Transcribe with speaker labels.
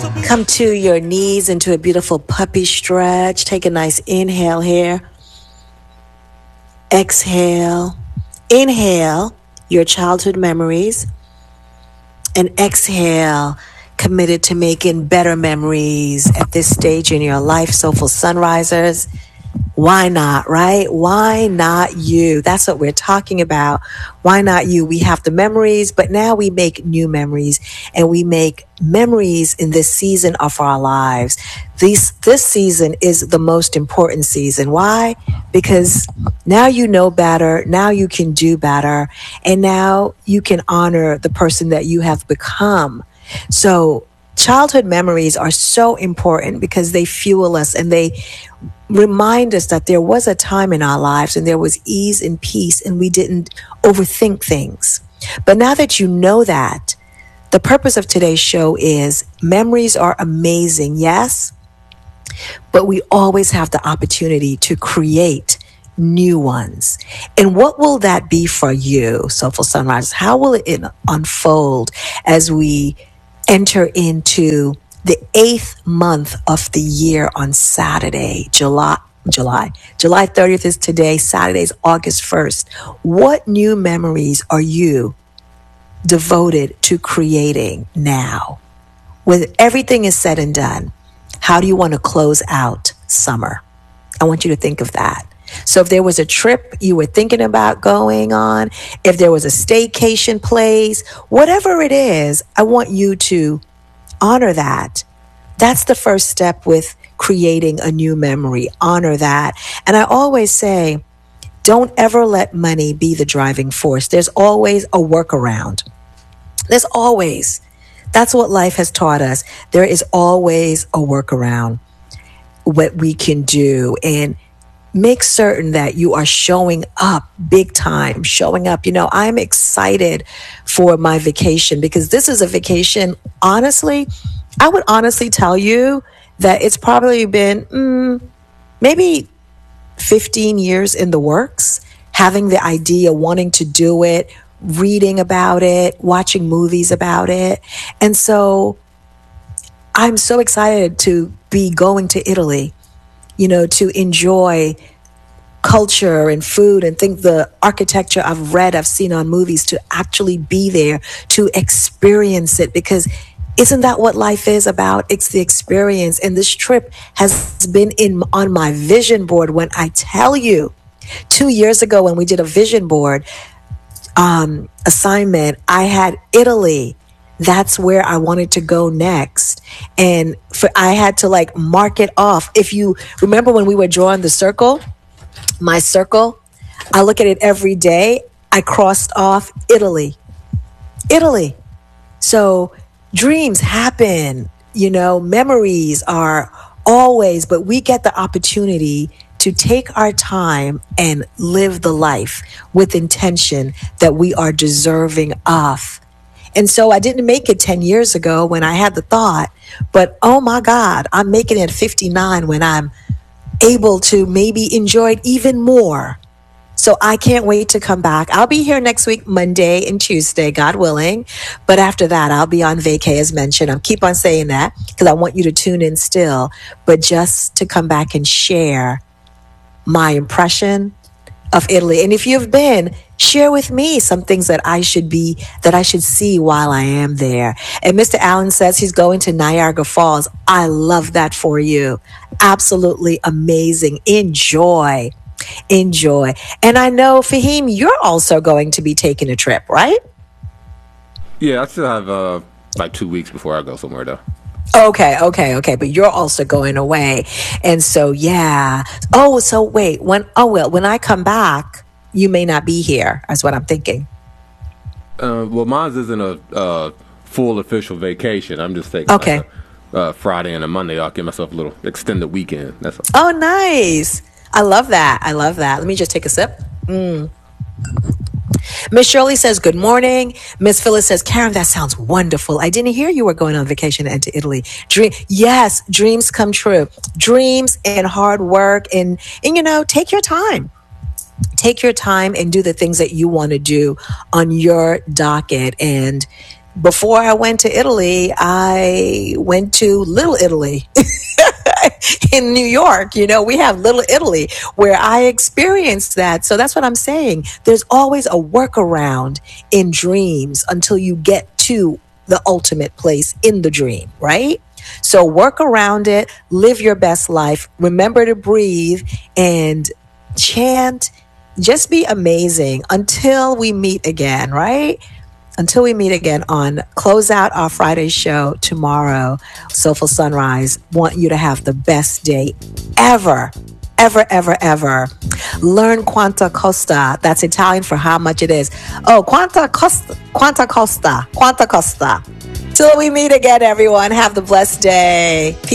Speaker 1: Come to your knees into a beautiful puppy stretch. Take a nice inhale here. Exhale. Inhale your childhood memories. And exhale, committed to making better memories at this stage in your life. Soulful Sunrisers. Why not, right? Why not you? That's what we're talking about. Why not you? We have the memories, but now we make new memories, and we make memories in this season of our lives. This season is the most important season. Why? Because now you know better. Now you can do better. And now you can honor the person that you have become. So childhood memories are so important because they fuel us and they remind us that there was a time in our lives and there was ease and peace and we didn't overthink things. But now that you know that, the purpose of today's show is memories are amazing, yes, but we always have the opportunity to create new ones. And what will that be for you, Soulful Sunrise? How will it unfold as we enter into the 8th month of the year on Saturday, July 30th is today. Saturday is August 1st. What new memories are you devoted to creating now? When everything is said and done, how do you want to close out summer? I want you to think of that. So if there was a trip you were thinking about going on, if there was a staycation place, whatever it is, I want you to honor that. That's the first step with creating a new memory. Honor that. And I always say, don't ever let money be the driving force. There's always a workaround. There's always. That's what life has taught us. There is always a workaround, what we can do. And make certain that you are showing up big time, showing up. You know, I'm excited for my vacation because this is a vacation. Honestly, I would honestly tell you that it's probably been maybe 15 years in the works, having the idea, wanting to do it, reading about it, watching movies about it. And so I'm so excited to be going to Italy, you know, to enjoy culture and food and think the architecture I've seen on movies, to actually be there, to experience it, because isn't that what life is about? It's the experience. And this trip has been on my vision board. When I tell you, 2 years ago when we did a vision board assignment, I had Italy. That's where I wanted to go next. And I had to mark it off. If you remember when we were drawing the circle, my circle, I look at it every day. I crossed off Italy. So dreams happen, you know, memories are always, but we get the opportunity to take our time and live the life with intention that we are deserving of. And so I didn't make it 10 years ago when I had the thought, but oh my God, I'm making it at 59 when I'm able to maybe enjoy it even more. So I can't wait to come back. I'll be here next week, Monday and Tuesday, God willing. But after that, I'll be on vacay, as mentioned. I keep on saying that because I want you to tune in still, but just to come back and share my impression of Italy. And if you've been, share with me some things that I should see while I am there. And Mr. Allen says he's going to Niagara Falls. I love that for you. Absolutely amazing. Enjoy. And I know, Fahim, you're also going to be taking a trip, right?
Speaker 2: Yeah, I still have 2 weeks before I go somewhere, though.
Speaker 1: Okay. But you're also going away. And so, yeah. Oh, so wait. When I come back, you may not be here. That's what I'm thinking.
Speaker 2: Well, mine isn't a full official vacation. I'm just taking Friday and a Monday. I'll give myself a little extended weekend. That's all.
Speaker 1: Oh, nice. I love that. Let me just take a sip. Miss Shirley says, good morning. Miss Phyllis says, Karen, that sounds wonderful. I didn't hear you were going on vacation and to Italy. Yes, dreams come true. Dreams and hard work and you know, take your time. Take your time and do the things that you want to do on your docket. And before I went to Italy, I went to Little Italy in New York. You know, we have Little Italy where I experienced that. So that's what I'm saying. There's always a workaround in dreams until you get to the ultimate place in the dream, right? So work around it, live your best life, remember to breathe and chant. Just be amazing until we meet again, right? Until we meet again on close out our Friday show tomorrow, Soulful Sunrise. Want you to have the best day ever, ever, ever, ever. Learn Quanta Costa. That's Italian for how much it is. Oh, Quanta Costa, Quanta Costa, Quanta Costa. Till we meet again, everyone. Have the blessed day.